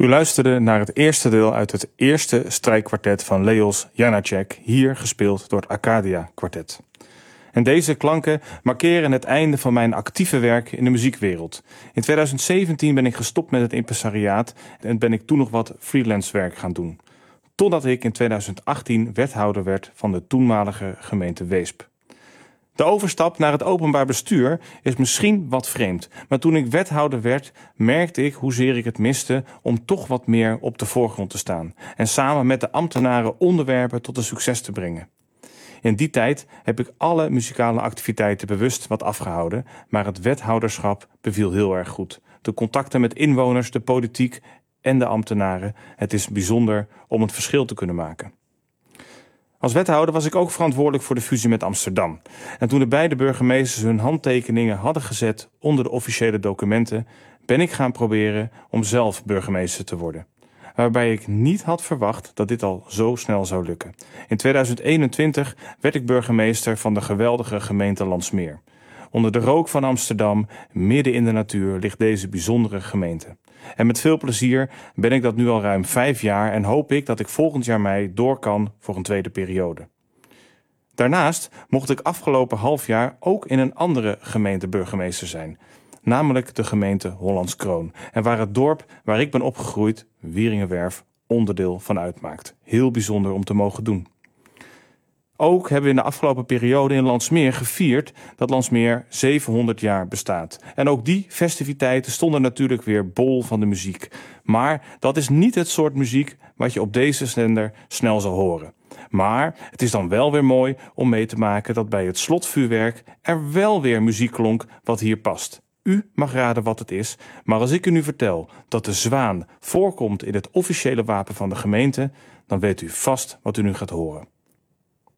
U luisterde naar het eerste deel uit het eerste strijkkwartet van Leos Janáček, hier gespeeld door het Arcadia Kwartet. En deze klanken markeren het einde van mijn actieve werk in de muziekwereld. In 2017 ben ik gestopt met het impresariaat en ben ik toen nog wat freelance werk gaan doen. Totdat ik in 2018 wethouder werd van de toenmalige gemeente Weesp. De overstap naar het openbaar bestuur is misschien wat vreemd, maar toen ik wethouder werd, merkte ik hoezeer ik het miste om toch wat meer op de voorgrond te staan en samen met de ambtenaren onderwerpen tot een succes te brengen. In die tijd heb ik alle muzikale activiteiten bewust wat afgehouden, maar het wethouderschap beviel heel erg goed. De contacten met inwoners, de politiek en de ambtenaren, het is bijzonder om het verschil te kunnen maken. Als wethouder was ik ook verantwoordelijk voor de fusie met Amsterdam. En toen de beide burgemeesters hun handtekeningen hadden gezet onder de officiële documenten, ben ik gaan proberen om zelf burgemeester te worden. Waarbij ik niet had verwacht dat dit al zo snel zou lukken. In 2021 werd ik burgemeester van de geweldige gemeente Landsmeer. Onder de rook van Amsterdam, midden in de natuur, ligt deze bijzondere gemeente. En met veel plezier ben ik dat nu al ruim 5 jaar en hoop ik dat ik volgend jaar mei door kan voor een tweede periode. Daarnaast mocht ik afgelopen half jaar ook in een andere gemeente burgemeester zijn. Namelijk de gemeente Hollands Kroon. En waar het dorp waar ik ben opgegroeid, Wieringenwerf, onderdeel van uitmaakt. Heel bijzonder om te mogen doen. Ook hebben we in de afgelopen periode in Landsmeer gevierd dat Landsmeer 700 jaar bestaat. En ook die festiviteiten stonden natuurlijk weer bol van de muziek. Maar dat is niet het soort muziek wat je op deze zender snel zal horen. Maar het is dan wel weer mooi om mee te maken dat bij het slotvuurwerk er wel weer muziek klonk wat hier past. U mag raden wat het is, maar als ik u nu vertel dat de zwaan voorkomt in het officiële wapen van de gemeente, dan weet u vast wat u nu gaat horen.